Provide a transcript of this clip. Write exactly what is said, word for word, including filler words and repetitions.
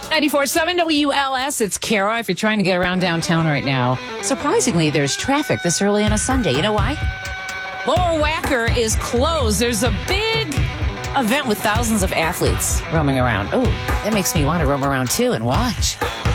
ninety-four point seven W L S, it's Kara. If you're trying to get around downtown right now, surprisingly, there's traffic this early on a Sunday. You know why? Lower Wacker is closed. There's a big event with thousands of athletes roaming around. Oh, that makes me want to roam around too and watch.